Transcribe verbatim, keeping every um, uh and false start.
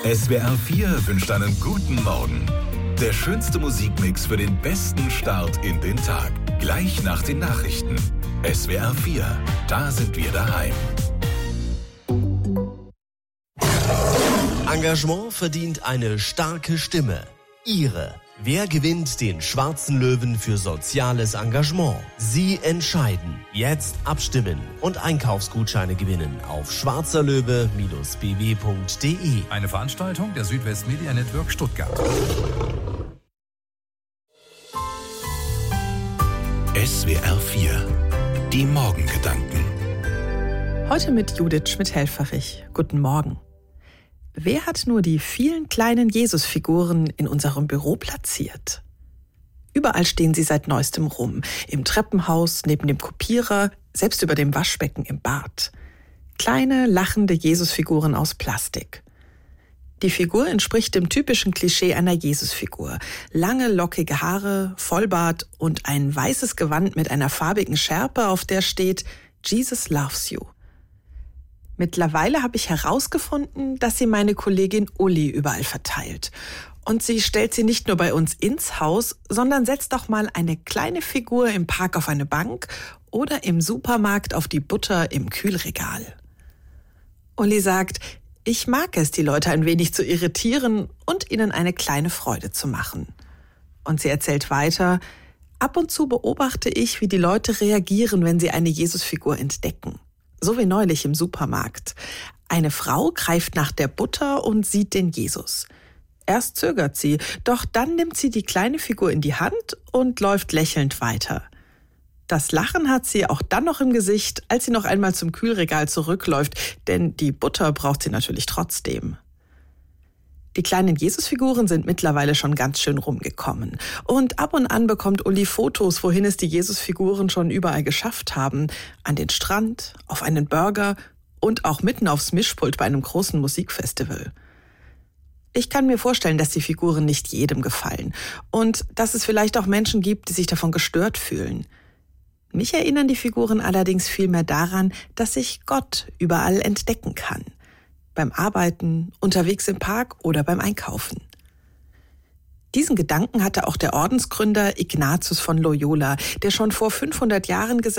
S W R vier wünscht einen guten Morgen. Der schönste Musikmix für den besten Start in den Tag. Gleich nach den Nachrichten. S W R vier, da sind wir daheim. Engagement verdient eine starke Stimme. Ihre. Wer gewinnt den Schwarzen Löwen für soziales Engagement? Sie entscheiden. Jetzt abstimmen und Einkaufsgutscheine gewinnen auf schwarzerlöwe Bindestrich b w punkt d e. Eine Veranstaltung der Südwest Media Network Stuttgart. S W R vier, die Morgengedanken. Heute mit Judith Schmidt-Helfferich. Guten Morgen. Wer hat nur die vielen kleinen Jesusfiguren in unserem Büro platziert? Überall stehen sie seit neuestem rum. Im Treppenhaus, neben dem Kopierer, selbst über dem Waschbecken im Bad. Kleine, lachende Jesusfiguren aus Plastik. Die Figur entspricht dem typischen Klischee einer Jesusfigur. Lange, lockige Haare, Vollbart und ein weißes Gewand mit einer farbigen Schärpe, auf der steht Jesus loves you. Mittlerweile habe ich herausgefunden, dass sie meine Kollegin Uli überall verteilt. Und sie stellt sie nicht nur bei uns ins Haus, sondern setzt auch mal eine kleine Figur im Park auf eine Bank oder im Supermarkt auf die Butter im Kühlregal. Uli sagt, ich mag es, die Leute ein wenig zu irritieren und ihnen eine kleine Freude zu machen. Und sie erzählt weiter, ab und zu beobachte ich, wie die Leute reagieren, wenn sie eine Jesusfigur entdecken. So wie neulich im Supermarkt. Eine Frau greift nach der Butter und sieht den Jesus. Erst zögert sie, doch dann nimmt sie die kleine Figur in die Hand und läuft lächelnd weiter. Das Lachen hat sie auch dann noch im Gesicht, als sie noch einmal zum Kühlregal zurückläuft, denn die Butter braucht sie natürlich trotzdem. Die kleinen Jesusfiguren sind mittlerweile schon ganz schön rumgekommen. Und ab und an bekommt Uli Fotos, wohin es die Jesusfiguren schon überall geschafft haben. An den Strand, auf einen Burger und auch mitten aufs Mischpult bei einem großen Musikfestival. Ich kann mir vorstellen, dass die Figuren nicht jedem gefallen. Und dass es vielleicht auch Menschen gibt, die sich davon gestört fühlen. Mich erinnern die Figuren allerdings vielmehr daran, dass ich Gott überall entdecken kann. Beim Arbeiten, unterwegs im Park oder beim Einkaufen. Diesen Gedanken hatte auch der Ordensgründer Ignatius von Loyola, der schon vor fünfhundert Jahren gesagt